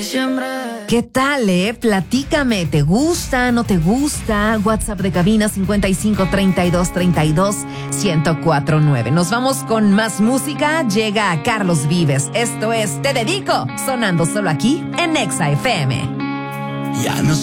¿Qué tal, Platícame, ¿te gusta, no te gusta? WhatsApp de cabina 5532321049. Nos vamos con más música. Llega Carlos Vives. Esto es Te Dedico, sonando solo aquí en Exa FM. Ya no